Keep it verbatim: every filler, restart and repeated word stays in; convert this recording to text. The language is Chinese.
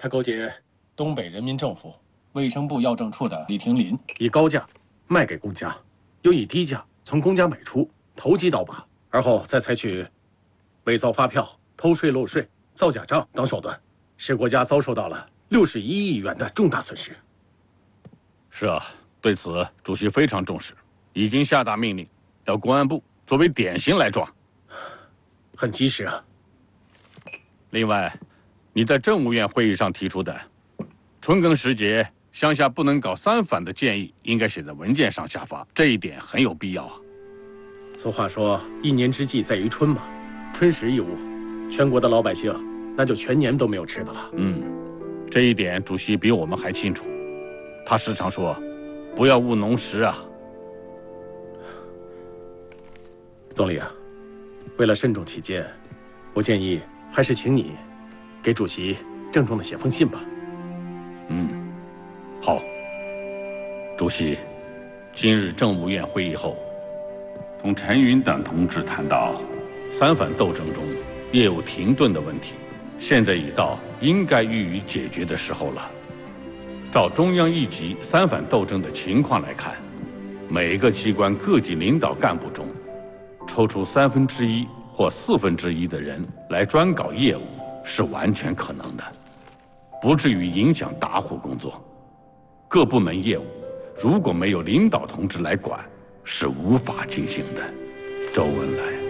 他勾结东北人民政府卫生部药政处的李廷林， 以高价卖给公家，又以低价从公家买出，投机倒把，而后再采取伪造发票、偷税漏税、造假账等手段，使国家遭受到了六十一亿元的重大损失。 是啊，对此主席非常重视，已经下达命令，要公安部作为典型来抓。 很及时啊。 另外，你在政务院会议上提出的春耕时节乡下不能搞三反的建议，应该写在文件上下发，这一点很有必要啊。 俗话说，一年之计在于春嘛，春时一误，全国的老百姓那就全年都没有吃的了。 嗯，这一点主席比我们还清楚。他时常说，不要务农时啊。 总理啊，为了慎重起见，我建议还是请你给主席郑重的写封信吧。 嗯，好。主席，今日政务院会议后，同陈云等同志谈到三反斗争中业务停顿的问题，现在已到应该予以解决的时候了。照中央一级三反斗争的情况来看，每个机关各级领导干部中，抽出三分之一或四分之一的人来专搞业务是完全可能的，不至于影响打虎工作。各部门业务如果没有领导同志来管，是无法进行的。周恩来。